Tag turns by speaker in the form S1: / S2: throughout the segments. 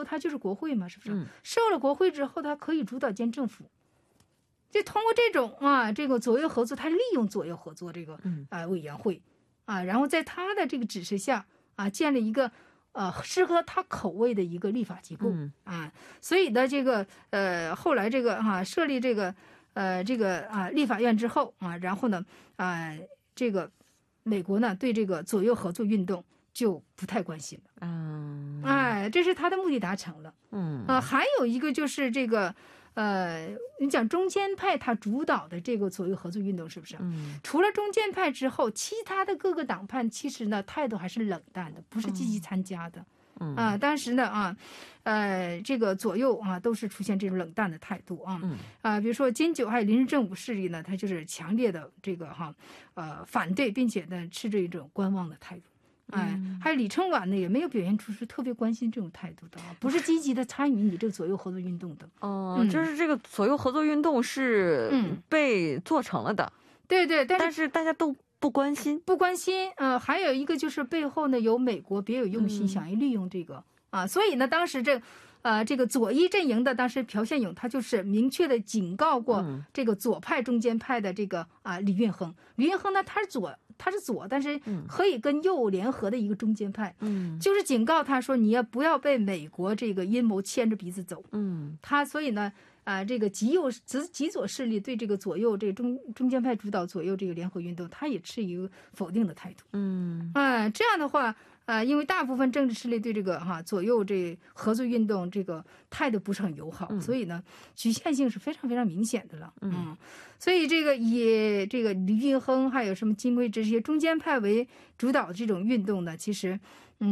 S1: 作它就是国会嘛，是不是？受了国会之后，它可以主导建政府。就通过这种这个左右合作，他利用左右合作这个委员会然后在他的这个指示下建立一个适合他口味的一个立法机构所以呢这个后来这个设立这个立法院之后然后呢这个美国呢对这个左右合作运动就不太关心了这是他的目的达成了还有一个就是这个你讲中间派他主导的这个左右合作运动是不是除了中间派之后，其他的各个党派其实呢态度还是冷淡的，不是积极参加的当时呢这个左右都是出现这种冷淡的态度比如说金九还有临时政府势力呢，他就是强烈的这个反对，并且呢持着一种观望的态度还有李承晚呢也没有表现出是特别关心这种态度的不是积极的参与你这个左右合作运动的
S2: 就是这个左右合作运动是被做成了的
S1: 对对，
S2: 但是大家都不关心
S1: 还有一个就是背后呢有美国别有用心想要利用这个所以呢当时这个左翼阵营的当时朴宪勇他就是明确的警告过这个左派中间派的这个李运亨呢他是左但是可以跟右联合的一个中间派就是警告他说你也不要被美国这个阴谋牵着鼻子走他所以呢这个极左势力对这个左右这个中间派主导左右这个联合运动他也持一个否定的态度这样的话因为大部分政治势力对这个左右这合作运动这个态度不是很友好所以呢局限性是非常非常明显的了所以这个以这个李运亨还有什么金贵这些中间派为主导的这种运动呢其实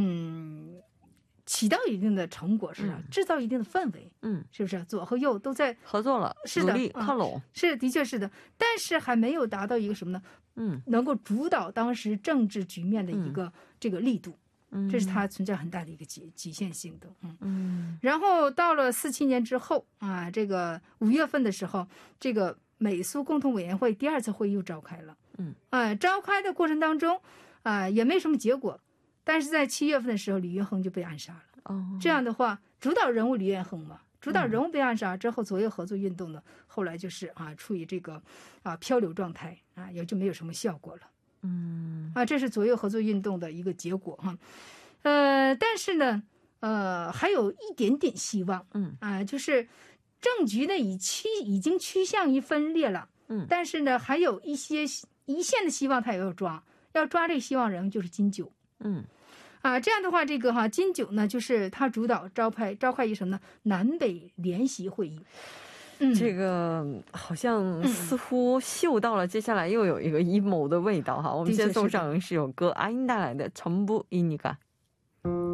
S1: 起到一定的成果是制造一定的氛围是不是左和右都在
S2: 合作了努力靠拢
S1: 是的确是的但是还没有达到一个什么呢能够主导当时政治局面的一个这个力度这是它存在很大的一个局限性的然后到了47年之后这个5月份的时候这个美苏共同委员会第2次会议又召开了召开的过程当中也没什么结果但是在7月份的时候李运亨就被暗杀了这样的话主导人物李运亨嘛主导人物被暗杀之后左右合作运动呢后来就是处于这个漂流状态也就没有什么效果了这是左右合作运动的一个结果但是呢还有一点点希望就是政局呢已经趋向于分裂了但是呢还有一线的希望他也要抓这个希望人物就是金九这样的话这个金九呢就是他主导召开一个什么呢南北联席会议
S2: 这个好像似乎嗅到了接下来又有一个阴谋的味道我们先送上是有歌阿英带来的전부이니까